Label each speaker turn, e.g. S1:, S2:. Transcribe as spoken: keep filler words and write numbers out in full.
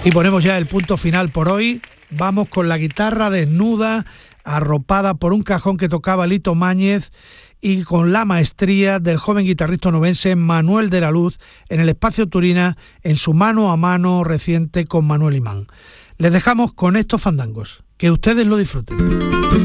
S1: Y ponemos ya el punto final por hoy. Vamos con la guitarra desnuda, arropada por un cajón que tocaba Lito Máñez y con la maestría del joven guitarrista onubense Manuel de la Luz en el Espacio Turina en su mano a mano reciente con Manuel Imán. Les dejamos con estos fandangos. Que ustedes lo disfruten.